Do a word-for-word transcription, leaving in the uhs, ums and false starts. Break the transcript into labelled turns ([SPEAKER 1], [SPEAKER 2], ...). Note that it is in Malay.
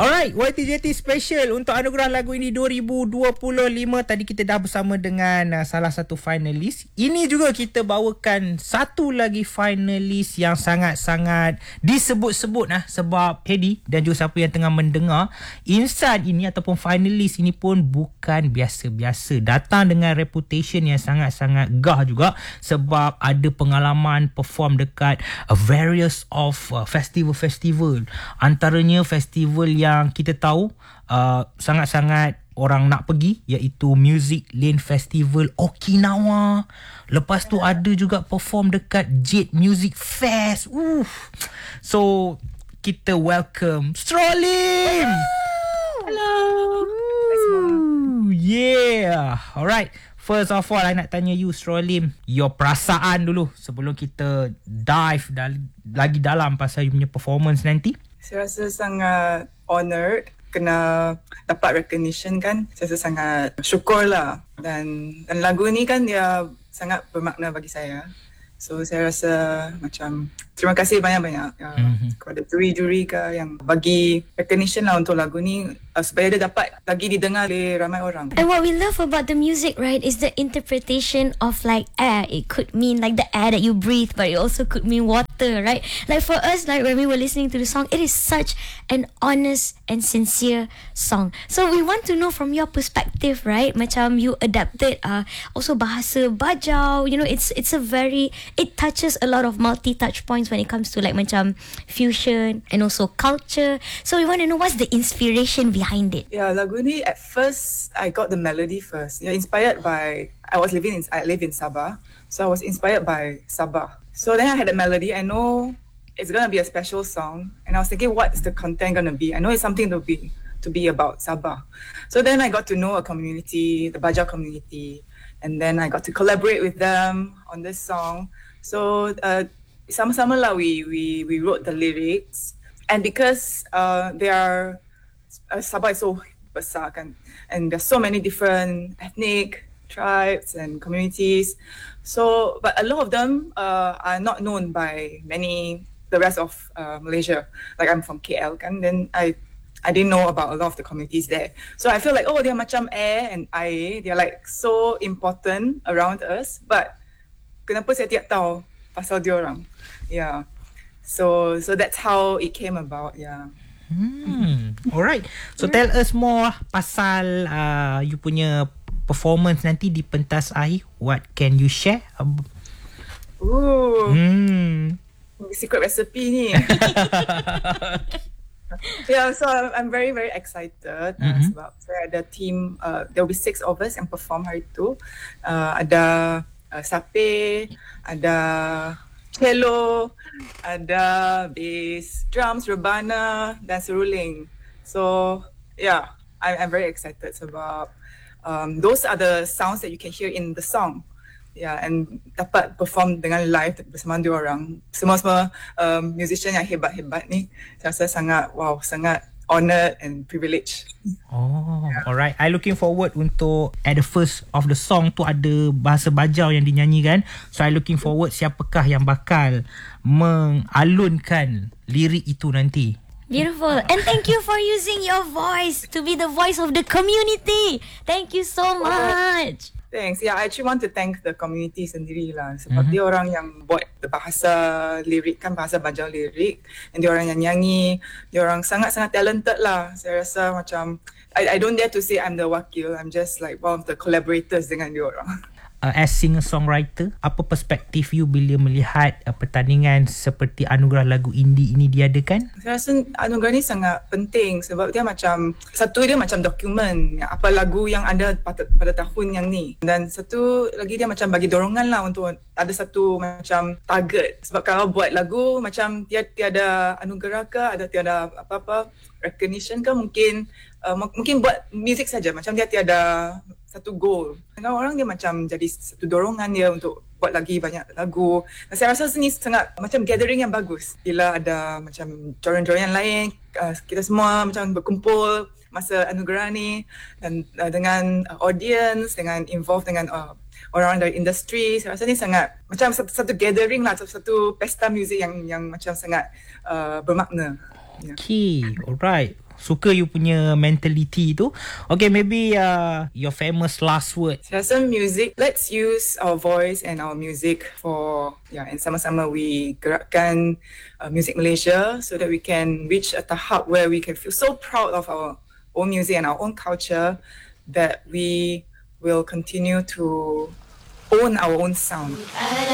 [SPEAKER 1] Alright, Y T J T special untuk anugerah lagu ini dua ribu dua puluh lima. Tadi kita dah bersama dengan uh, salah satu finalis. Ini juga kita bawakan satu lagi finalis yang sangat-sangat disebut-sebut nah, sebab Hedi dan juga siapa yang tengah mendengar, insan ini ataupun finalis ini pun bukan biasa-biasa. Datang dengan reputation yang sangat-sangat gah juga sebab ada pengalaman perform dekat uh, various of uh, festival-festival. Antaranya festival yang yang kita tahu uh, sangat-sangat orang nak pergi, iaitu Music Lane Festival Okinawa. Lepas tu ada juga perform dekat Jade Music Fest. Uh. So kita welcome Strolim.
[SPEAKER 2] Hello.
[SPEAKER 1] Ooh, yeah. Alright. First of all, I nak tanya you, Strolim, your perasaan dulu sebelum kita dive dal- lagi dalam pasal you punya performance nanti.
[SPEAKER 2] Saya rasa sangat honoured kena dapat recognition kan. Saya rasa sangat syukur lah. Dan, dan lagu ni kan dia sangat bermakna bagi saya. So saya rasa macam terima kasih banyak-banyak uh, mm-hmm. kepada juri-juri ke yang bagi recognition lah untuk lagu ni uh, supaya dia dapat lagi didengar oleh ramai orang.
[SPEAKER 3] And what we love about the music, right, is the interpretation of like air. It could mean like the air that you breathe, but it also could mean water, right? Like for us, like when we were listening to the song, it is such an honest and sincere song. So we want to know from your perspective, right? Macam you adapted uh, also bahasa Bajau, you know, it's it's a very, it touches a lot of multi-touch points when it comes to like macam fusion and also culture. So we want to know what's the inspiration behind it.
[SPEAKER 2] Yeah, lagu ni at first I got the melody first. Yeah, inspired by, I was living in I live in Sabah, so I was inspired by Sabah. So then I had a melody. I know it's gonna be a special song, and I was thinking, what is the content gonna be? I know it's something to be to be about Sabah. So then I got to know a community, the Bajau community, and then I got to collaborate with them on this song. So uh, sama-sama lah we we we wrote the lyrics, and because uh, they are uh, Sabah is so besar kan, and there's so many different ethnic tribes and communities. So, but a lot of them uh, are not known by many the rest of uh, Malaysia. Like I'm from K L kan, then I I didn't know about a lot of the communities there. So I feel like, oh, they're macam air and air. They're like so important around us. But kenapa saya tidak tahu pasal diorang? Yeah. So so that's how it came about. Yeah.
[SPEAKER 1] Hmm. Alright. So tell us more pasal uh, you punya performance nanti di pentas akhir. What can you share?
[SPEAKER 2] Ooh.
[SPEAKER 1] Hmm.
[SPEAKER 2] Secret recipe ni. Yeah, so I'm very very excited uh,
[SPEAKER 1] mm-hmm.
[SPEAKER 2] sebab saya ada team, uh, there will be six of us yang perform hari tu. Uh, ada uh, sape, ada cello, ada bass, drums, rebana dan seruling. So yeah, I, I'm very excited sebab um, those are the sounds that you can hear in the song. Yeah, and dapat perform dengan live bersama dua orang. Semua-semua um, musician yang hebat-hebat ni, saya rasa sangat, wow, sangat honoured and privileged.
[SPEAKER 1] Oh, yeah. Alright. I looking forward untuk at the first of the song tu ada bahasa Bajau yang dinyanyikan. So I looking forward siapakah yang bakal mengalunkan lirik itu nanti.
[SPEAKER 3] Beautiful. And thank you for using your voice to be the voice of the community. Thank you so much.
[SPEAKER 2] Thanks. Yeah, I actually want to thank the community sendiri lah. Sebab
[SPEAKER 1] mm-hmm.
[SPEAKER 2] dia orang yang buat bahasa lirik kan, bahasa Bajau lirik. Dan dia orang yang nyanyi. Dia orang sangat-sangat talented lah. Saya rasa macam, I, I don't dare to say I'm the wakil. I'm just like one of the collaborators dengan dia orang.
[SPEAKER 1] Uh, as singer-songwriter, apa perspektif you bila melihat uh, pertandingan seperti anugerah lagu indie ini diadakan?
[SPEAKER 2] Saya rasa anugerah ni sangat penting sebab dia macam, satu dia macam dokumen apa lagu yang ada pada, pada tahun yang ni, dan satu lagi dia macam bagi dorongan lah untuk ada satu macam target. Sebab kalau buat lagu macam tiada, tiada anugerah ke, ada tiada apa-apa recognition ke, mungkin uh, mungkin buat music saja, macam dia tiada satu goal. Dengan orang dia macam jadi satu dorongan dia untuk buat lagi banyak lagu. Dan saya rasa sini sangat macam gathering yang bagus. Bila ada macam joran-joran lain, uh, kita semua macam berkumpul masa anugerah ni, dan uh, dengan uh, audience, dengan involve dengan uh, orang-orang dari industri. Saya rasa ni sangat macam satu, satu gathering lah, satu, satu pesta muzik yang yang macam sangat uh, bermakna.
[SPEAKER 1] Okay, alright. suka you punya mentality tu. Okay, maybe uh, your famous last word.
[SPEAKER 2] Sesame music, let's use our voice and our music for, yeah, and sama-sama we gerakkan uh, Music Malaysia so that we can reach a tahap where we can feel so proud of our own music and our own culture that we will continue to own our own sound.